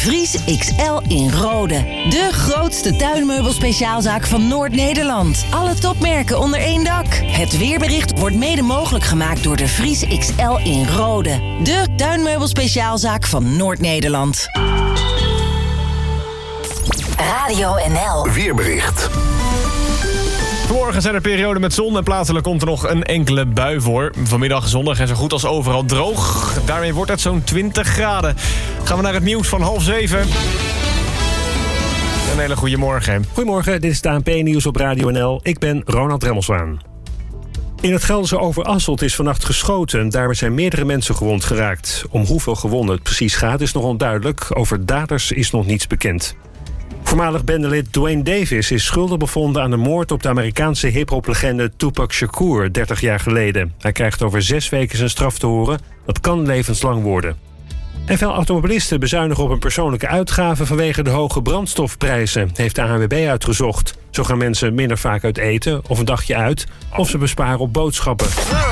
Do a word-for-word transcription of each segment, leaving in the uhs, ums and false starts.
Vries X L in Rode. De grootste tuinmeubelspeciaalzaak van Noord-Nederland. Alle topmerken onder één dak. Het weerbericht wordt mede mogelijk gemaakt door de Vries X L in Rode. De tuinmeubelspeciaalzaak van Noord-Nederland. Radio N L. Weerbericht. Morgen zijn er perioden met zon en plaatselijk komt er nog een enkele bui voor. Vanmiddag zonnig en zo goed als overal droog. Daarmee wordt het zo'n twintig graden. Gaan we naar het nieuws van half zeven. Een hele goede morgen. Goedemorgen, dit is het A N P-nieuws op Radio N L. Ik ben Ronald Remmelswaan. In het Gelderse Overasselt is vannacht geschoten. Daarbij zijn meerdere mensen gewond geraakt. Om hoeveel gewonden het precies gaat is nog onduidelijk. Over daders is nog niets bekend. Voormalig bandelid Dwayne Davis is schuldig bevonden aan de moord op de Amerikaanse hip-hop-legende Tupac Shakur dertig jaar geleden. Hij krijgt over zes weken zijn straf te horen. Dat kan levenslang worden. En veel automobilisten bezuinigen op hun persoonlijke uitgaven vanwege de hoge brandstofprijzen, heeft de A N W B uitgezocht. Zo gaan mensen minder vaak uit eten of een dagje uit, of ze besparen op boodschappen.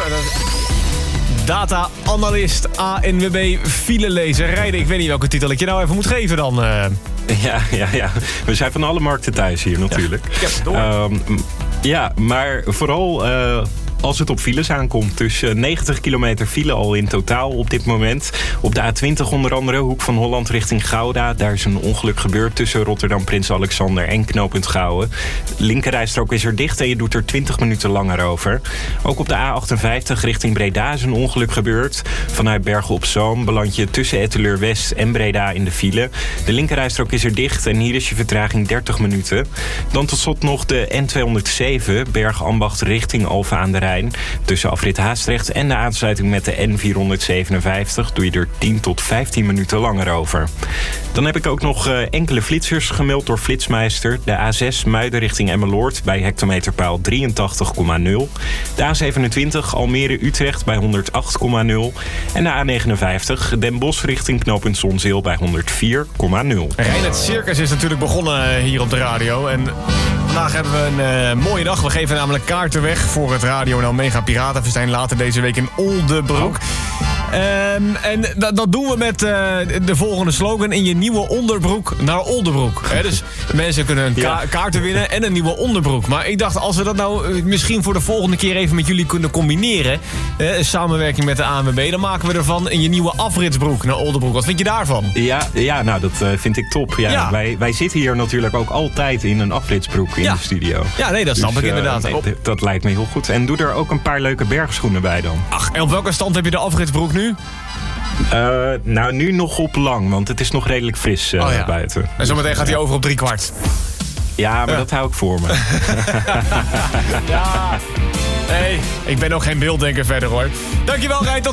Data-analyst, A N W B, filelezer, rijden. Ik weet niet welke titel ik je nou even moet geven dan. Uh... Ja, ja, ja. We zijn van alle markten thuis hier natuurlijk. Ja, ik heb het door. Um, ja, maar vooral uh, als het op files aankomt. Dus uh, negentig kilometer file al in totaal op dit moment. Op de A twintig onder andere, hoek van Holland richting Gouda. Daar is een ongeluk gebeurd tussen Rotterdam Prins Alexander en knooppunt Gouwen. De linkerrijstrook is er dicht en je doet er twintig minuten langer over. Ook op de A achtenvijftig richting Breda is een ongeluk gebeurd. Vanuit Bergen op Zoom beland je tussen Etteleur West en Breda in de file. De linkerrijstrook is er dicht en hier is je vertraging dertig minuten. Dan tot slot nog de N tweehonderdzeven, Bergambacht richting Alphen aan de Rijn. Tussen afrit Haastrecht en de aansluiting met de N vierhonderdzevenenvijftig doe je er tien tot vijftien minuten langer over. Dan heb ik ook nog uh, enkele flitsers gemeld door Flitsmeister. De A zes Muiden richting Emmeloord bij hectometerpaal drieëntachtig komma nul. De A zevenentwintig Almere Utrecht bij honderdacht komma nul. En de A negenenvijftig Den Bosch richting knooppunt Zonzeel bij honderdvier komma nul. Rijn, het circus is natuurlijk begonnen hier op de radio. En vandaag hebben we een uh, mooie dag. We geven namelijk kaarten weg voor het Radio N L Mega Piratenfestijn later deze week in Oldebroek. Um, en dat, dat doen we met uh, de volgende slogan: in je nieuwe onderbroek naar Oldebroek. He, dus mensen kunnen een ka- ja. kaarten winnen en een nieuwe onderbroek. Maar ik dacht, als we dat nou uh, misschien voor de volgende keer even met jullie kunnen combineren, uh, in samenwerking met de A N W B, dan maken we ervan in je nieuwe afritsbroek naar Oldebroek. Wat vind je daarvan? Ja, ja nou dat uh, vind ik top. Ja, ja. Wij, wij zitten hier natuurlijk ook altijd in een afritsbroek in ja. de studio. Ja, nee, dat snap dus, ik inderdaad. Uh, nee, d- dat lijkt me heel goed. En doe er ook een paar leuke bergschoenen bij dan. Ach, en op welke stand heb je de afritsbroek nu? Uh, nou, nu nog op lang, want het is nog redelijk fris uh, oh, ja. buiten. En zometeen gaat hij over op drie kwart. Ja, maar ja. dat hou ik voor me. Ja, hey, ik ben ook geen beelddenker verder hoor. Dankjewel, Rijn. Tot